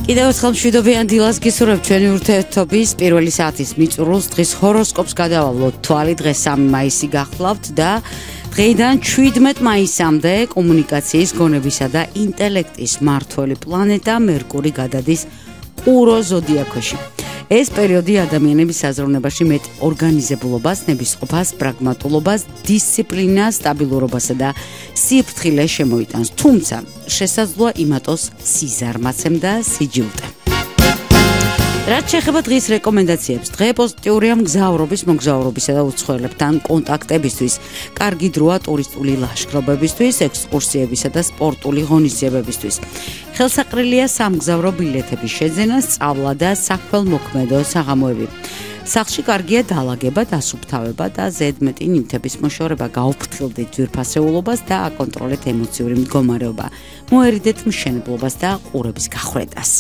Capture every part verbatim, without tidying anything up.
კიდევ ერთხელ მშვიდობიან დილას გისურვებთ ჩვენი ურთიერთობის პირველი საათის მიწურულს დღის ჰოროსკოპს გადავავლოთ თვალი დღეს სამი მაისი გახლავთ და დღეიდან შვიდმეტ მაისამდე კომუნიკაციის გონებისა და ინტელექტის მმართველი პლანეტა მერკური გადადის ყურო ზოდიაქოში. ეს პერიოდი ადამიანების საზრუნებაში მეტ ორგანიზებულობას, ნებისყოფას, პრაგმატულობას, დისციპლინას, სტაბილურობასა და სიფრთხილეს შემოიტანს. თუმცა შესაძლოა იმატოს სიზარმაცემ და სიჯულტე. რაც შეეხება დღის რეკომენდაციებს, დღე პოზიტიურია მგზავრობის, მოგზაურობისა და უცხოელებთან კონტაქტებისთვის, კარგი დროა ტურისტული ლაშქრობებისთვის, ექსკურსიებისა და სპორტული ღონისძიებებისთვის. ხელსაყრელია სამგზავრო ბილეთების შეძენა, სწავლა და საქველმოქმედო საღამოები. სახლში კარგია დალაგება, დასუფთავება და ზედმეტი ნივთების მოშორება, გაუფრთხილდეთ ძვირფასეულობას და აკონტროლეთ ემოციური მდგომარეობა. მოერიდეთ მშენებლობას და ყურების გახვრეტას.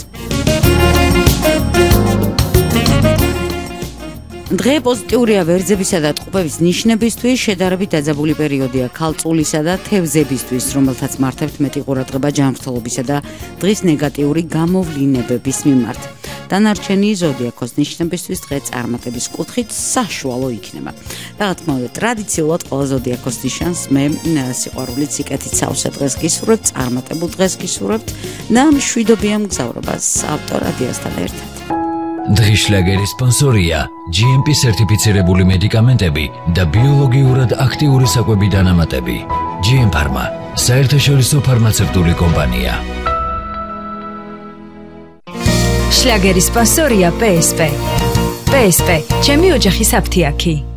დღე პოზიტიურია ვერძებისა და ტყუპების ნიშნებისთვის, შედარებით დაძაბული პერიოდია ქალწულისა და თევზებისთვის, რომელთაც მართებთ მეტი ყურადღება ჯანმრთელობისა და დღის ნეგატიური გამოვლინებების მიმართ. დანარჩენი ზოდიაქოს ნიშნებისთვის დღე წარმატების კუთხით საშუალო იქნება. რა თქმა უნდა, ტრადიციულად ყველა ზოდიაქოს ნიშანს მე სიყვარულით სიკეთით სავსე დღეს გისურვებთ, წარმატებულ დღეს გისურვებთ და მშვიდობიან მგზავრობას ავტორ ადიასთან ერთად. დღის შლაგერის სპონსორია ჯი ემ პი სერტიფიცირებული მედიკამენტები და ბიოლოგიურად აქტიური საკვები დანამატები. ჯი ემ ფარმა, საერთაშორისო ფარმაცევტული კომპანია. შლაგერის სპონსორია პე ეს პე. პე ეს პე, ჩემი ოჯახის აფთიაქი.